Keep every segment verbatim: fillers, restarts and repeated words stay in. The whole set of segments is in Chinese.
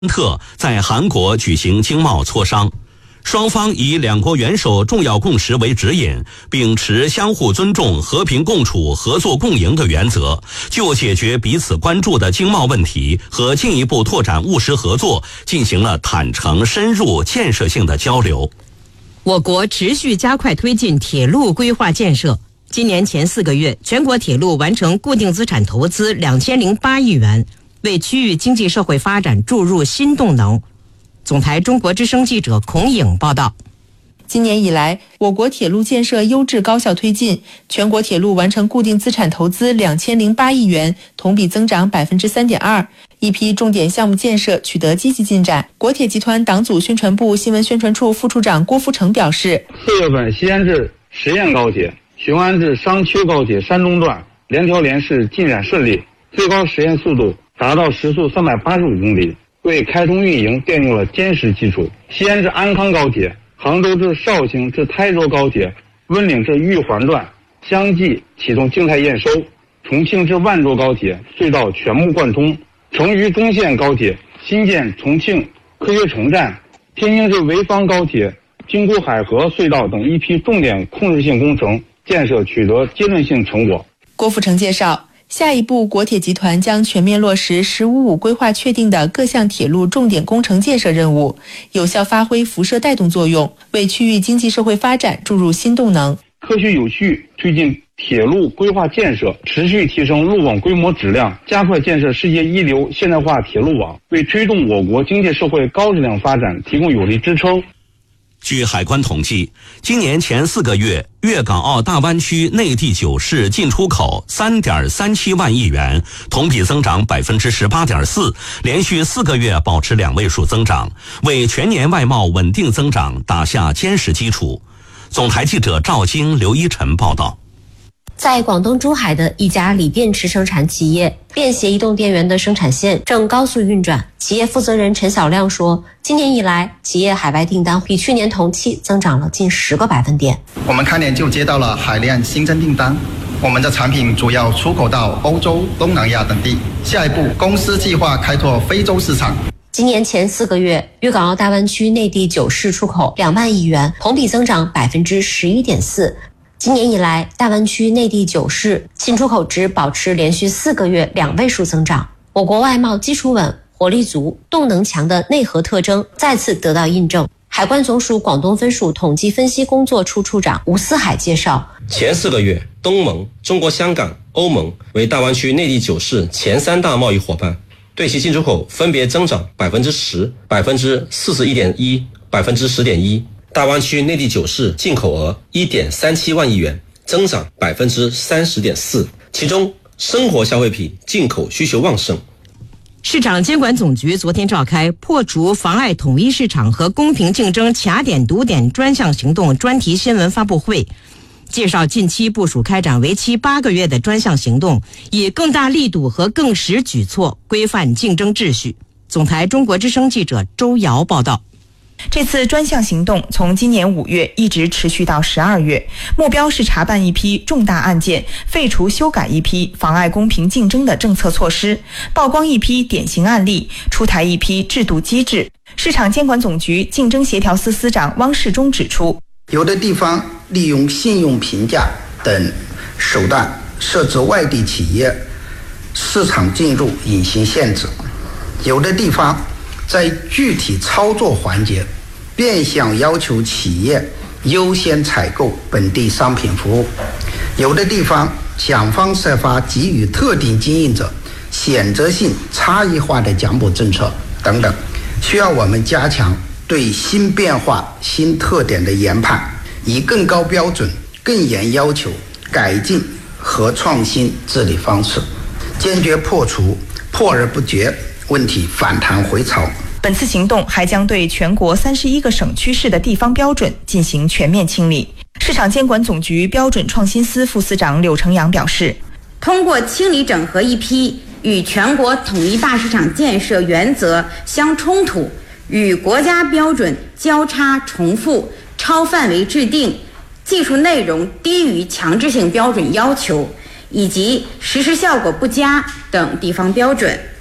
特在韩国举行经贸磋商，双方以两国元首重要共识为指引，秉持相互尊重、和平共处、合作共赢的原则，就解决彼此关注的经贸问题和进一步拓展务实合作进行了坦诚、深入、建设性的交流。 我国持续加快推进铁路规划建设。今年前四个月，全国铁路完成固定资产投资两千零八亿元，为区域经济社会发展注入新动能。总台中国之声记者孔颖报道。 今年以来，我国铁路建设优质高效推进，全国铁路完成固定资产投资两千零八亿元，同比增长百分之三点二。一批重点项目建设取得积极进展。国铁集团党组宣传部新闻宣传处副处长郭富成表示， 四月份西安至十堰高铁、雄安至商丘高铁山东段联调联试进展顺利，最高实验速度达到时速三百八十五公里，为开通运营奠定了坚实基础。西安至安康高铁、杭州至绍兴至台州高铁、温岭至玉环段相继启动静态验收，重庆至万州高铁隧道全部贯通，成渝中线高铁新建重庆科学城站、天津至潍坊高铁、京沪海河隧道等一批重点控制性工程建设取得阶段性成果。 郭富成介绍，下一步国铁集团将全面落实“十五五”规划确定的各项铁路重点工程建设任务，有效发挥辐射带动作用，为区域经济社会发展注入新动能。 科学有序推进铁路规划建设，持续提升路网规模质量，加快建设世界一流现代化铁路网，为推动我国经济社会高质量发展提供有力支撑。 据海关统计，今年前四个月，粤港澳大湾区内地九市进出口 三点三七万亿元，同比增长 百分之十八点四， 连续四个月保持两位数增长，为全年外贸稳定增长打下坚实基础。总台记者赵晶、刘一晨报道。 在广东珠海的一家锂电池生产企业，便携移动电源的生产线正高速运转。企业负责人陈小亮说，今年以来，企业海外订单比去年同期增长了近十个百分点。 我们开年就接到了海量新增订单，我们的产品主要出口到欧洲、东南亚等地。下一步，公司计划开拓非洲市场。 今年前四个月，粤港澳大湾区内地九市出口两万亿元，同比增长百分之十一点四。今年以来，大湾区内地九市进出口值保持连续四个月两位数增长。我国外贸基础稳、活力足、动能强的内核特征再次得到印证。海关总署广东分署统计分析工作处处长吴思海介绍， 前四个月，东盟、中国香港、欧盟为大湾区内地九市前三大贸易伙伴，对其进出口分别增长百分之十、百分之四十一点一、百分之十点一。大湾区内地九市进口额 一点三七万亿元，增长百分之三十点四，其中生活消费品进口需求旺盛。 市场监管总局昨天召开破除妨碍统一市场和公平竞争卡点堵点专项行动专题新闻发布会，介绍近期部署开展为期八个月的专项行动，以更大力度和更实举措规范竞争秩序。总台中国之声记者周瑶报道。 这次专项行动从今年五月一直持续到十二月，目标是查办一批重大案件，废除修改一批妨碍公平竞争的政策措施，曝光一批典型案例，出台一批制度机制。市场监管总局竞争协调司司长汪世忠指出， 有的地方利用信用评价等手段设置外地企业市场进入隐形限制，有的地方在具体操作环节变相要求企业优先采购本地商品服务，有的地方想方设法给予特定经营者选择性差异化的奖补政策等等，需要我们加强对新变化新特点的研判，以更高标准更严要求改进和创新治理方式，坚决破除破而不绝问题反弹回潮。 本次行动还将对全国三十一个省区市的地方标准进行全面清理。市场监管总局标准创新司副司长柳成阳表示， 通过清理整合一批与全国统一大市场建设原则相冲突、与国家标准交叉重复、超范围制定、技术内容低于强制性标准要求以及实施效果不佳等地方标准，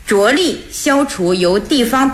着力消除由地方